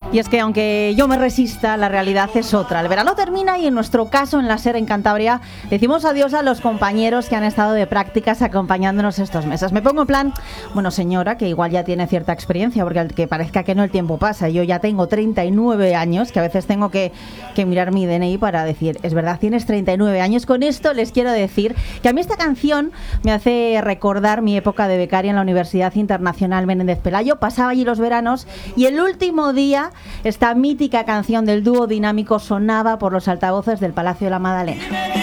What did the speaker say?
Y es que aunque yo me resista, la realidad es otra. El verano termina y en nuestro caso en la SER en Cantabria decimos adiós a los compañeros que han estado de prácticas acompañándonos estos meses. Me pongo en plan, bueno señora, que igual ya tiene cierta experiencia, porque que parezca que no, el tiempo pasa. Yo ya tengo 39 años, que a veces tengo que mirar mi DNI para decir, es verdad, tienes 39 años. Con esto les quiero decir que a mí esta canción me hace recordar mi época de becaria en la Universidad Internacional Menéndez Pelayo. Pasaba allí los veranos y el último día esta mítica canción del dúo dinámico sonaba por los altavoces del Palacio de la Madalena.